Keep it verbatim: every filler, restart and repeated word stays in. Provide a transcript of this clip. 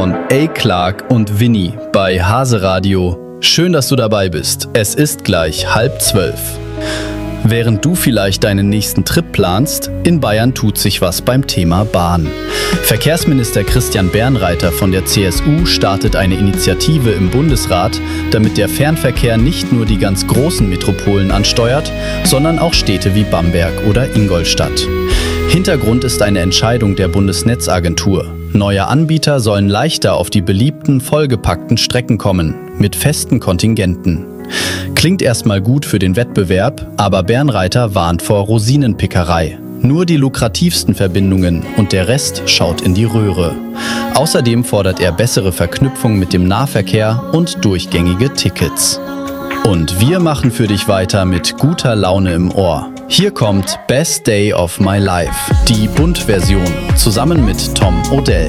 Und A. Clark und Winnie bei Hase Radio. Schön, dass du dabei bist. Es ist gleich halb zwölf. Während du vielleicht deinen nächsten Trip planst, in Bayern tut sich was beim Thema Bahn. Verkehrsminister Christian Bärnreiter von der C S U startet eine Initiative im Bundesrat, damit der Fernverkehr nicht nur die ganz großen Metropolen ansteuert, sondern auch Städte wie Bamberg oder Ingolstadt. Hintergrund ist eine Entscheidung der Bundesnetzagentur. Neue Anbieter sollen leichter auf die beliebten, vollgepackten Strecken kommen, mit festen Kontingenten. Klingt erstmal gut für den Wettbewerb, aber Bärnreiter warnt vor Rosinenpickerei. Nur die lukrativsten Verbindungen und der Rest schaut in die Röhre. Außerdem fordert er bessere Verknüpfung mit dem Nahverkehr und durchgängige Tickets. Und wir machen für dich weiter mit guter Laune im Ohr. Hier kommt Best Day of My Life, die Bunt-Version, zusammen mit Tom Odell.